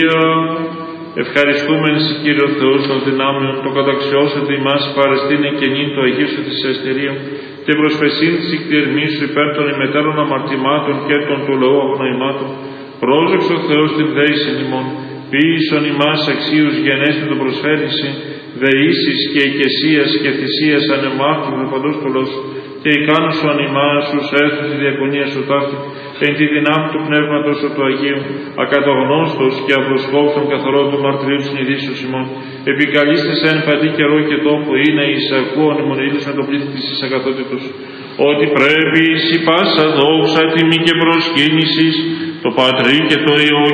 Ευχαριστούμεν σε Κύριο Θεός των δυνάμεων, το καταξιώσατε ημάς παρεστήνε και νυν το Αγίου της Εστερίου και προσπεσήν της ικτηρμής σου υπέρ των ημετέρων αμαρτημάτων και των του λαού αγνοημάτων. Πρόσεξο Θεός την δέησιν ημών, ποιήσον ημάς αξίους γενέστη το προσφέρηση, δεήσεις και οικεσίας και θυσίας ανεμάρτων με παντός του λαού σου, και ικάνωσον ημάς ους έρθουν τη διακονία σου ταύτη, εν τη δυνάμει του Πνεύματος σου του Αγίου, ακαταγνώστος και απροσκόπτων καθαρό του μαρτυρίου συνειδήσεως ημών, επικαλείστε σε εν παντή καιρό και τόπο, είναι εισακούον ημονήλους με το πλήθη της εισακαθότητος, ότι πρέπει εις η πάσα δόξα τιμή και προσκύνησης, το Πατρί και το Υιό